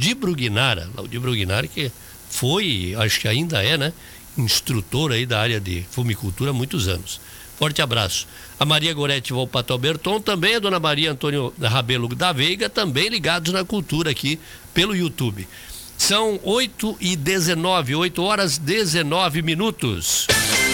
Laudi Brugnara, que foi, acho que ainda é, né, instrutor aí da área de fumicultura há muitos anos. Forte abraço. A Maria Gorete Volpato Alberton, também a dona Maria Antônio Rabelo da Veiga, também ligados na cultura aqui pelo YouTube. São 8h19, 8h19.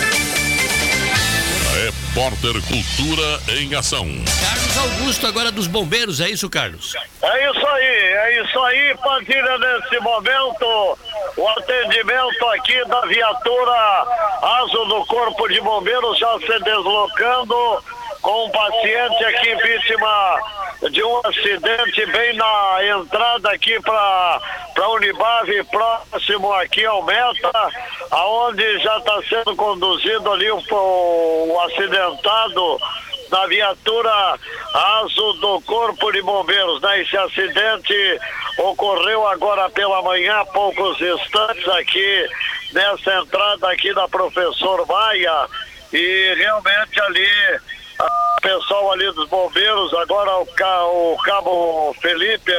Repórter Cultura em ação. Carlos Augusto, agora dos bombeiros, é isso, Carlos? É isso aí, Padilha, nesse momento, o atendimento aqui da viatura Aso do Corpo de Bombeiros já se deslocando com um paciente aqui vítima de um acidente bem na entrada aqui para Unibave, próximo aqui ao Meta, aonde já está sendo conduzido ali o acidentado da viatura Aso do Corpo de Bombeiros, né? Esse acidente ocorreu agora pela manhã, há poucos instantes aqui nessa entrada aqui da Professor Maia, e realmente ali o pessoal ali dos bombeiros, agora o Cabo Felipe,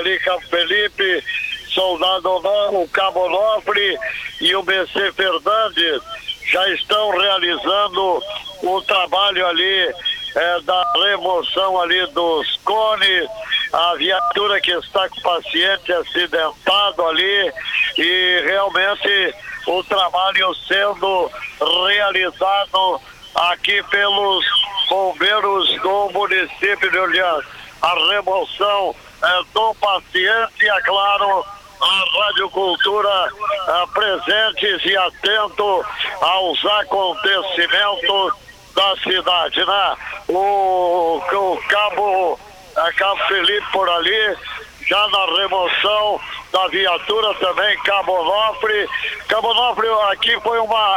Soldado Não, o Cabo Nofre e o BC Fernandes já estão realizando o trabalho ali da remoção ali dos cones, a viatura que está com o paciente acidentado ali, e realmente o trabalho sendo realizado aqui pelos bombeiros do município de Orleans. A remoção do paciente, é claro, a Rádio Cultura presentes e atento aos acontecimentos da cidade, né? O Cabo Felipe por ali, já na remoção da viatura também, Cabo Nofre, aqui foi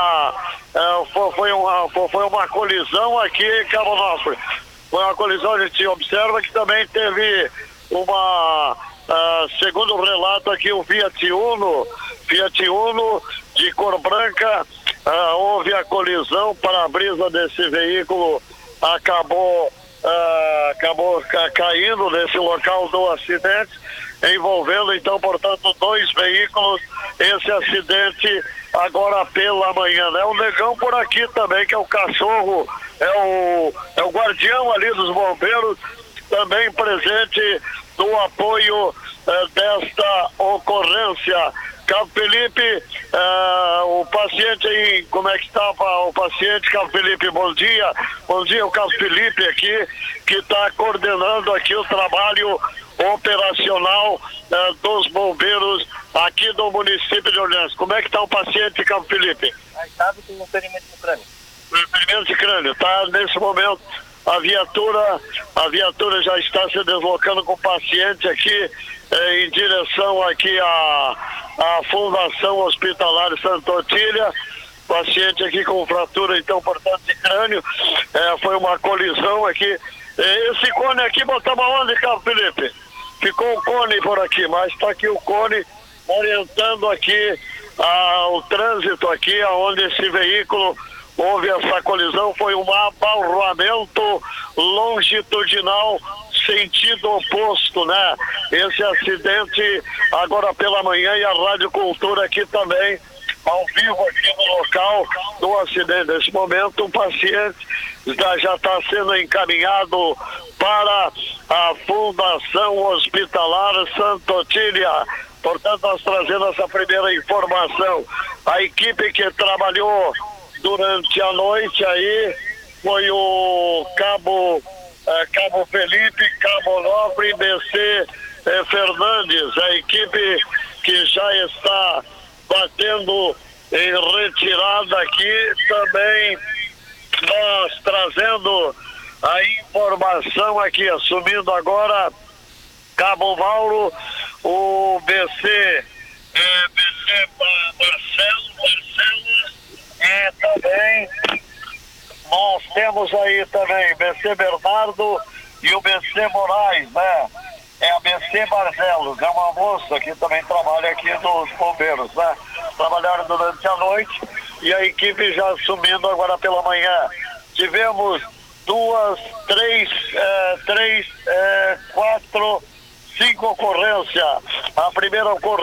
uma colisão aqui, Cabo Nofre. Foi uma colisão, a gente observa que também teve uma, segundo o relato aqui, o Fiat Uno de cor branca, houve a colisão, para-brisa desse veículo acabou caindo nesse local do acidente, envolvendo então, portanto, 2 veículos. Esse acidente agora pela manhã, né? O Negão por aqui também, que é o cachorro, é o guardião ali dos bombeiros, também presente no apoio desta ocorrência. Cabo Felipe, o paciente aí, como é que estava o paciente? Cabo Felipe, bom dia, o Cabo Felipe aqui, que está coordenando aqui o trabalho operacional dos bombeiros aqui do município de Orleans. Como é que está o paciente, Cabo Felipe? Estava com um ferimento no crânio. Ferimento de crânio, tá? Nesse momento a viatura já está se deslocando com o paciente aqui em direção aqui à Fundação Hospitalar Santa Otília. Paciente aqui com fratura, então, portanto, de crânio. Foi uma colisão aqui. Esse cone aqui botamos aonde, Cabo Felipe? Ficou o cone por aqui, mas está aqui o cone orientando aqui o trânsito aqui, aonde esse veículo houve essa colisão. Foi um abalroamento longitudinal sentido oposto, né? Esse acidente agora pela manhã, e a Rádio Cultura aqui também ao vivo aqui no local do acidente. Nesse momento o paciente já está sendo encaminhado para a Fundação Hospitalar Santa Otília. Portanto, nós trazendo essa primeira informação. A equipe que trabalhou durante a noite aí foi o Cabo Felipe, Cabo Nofre e BC Fernandes, a equipe que já está batendo em retirada aqui. Também nós trazendo a informação aqui, assumindo agora Cabo Mauro, o BC Marcelo, e também nós temos aí também BC Bernardo e o BC Moraes, né? É a BC Barcelos, é uma moça que também trabalha aqui nos bombeiros, né? Trabalharam durante a noite e a equipe já assumindo agora pela manhã. Tivemos 2, 3, 4, 5 ocorrências. A primeira ocorrência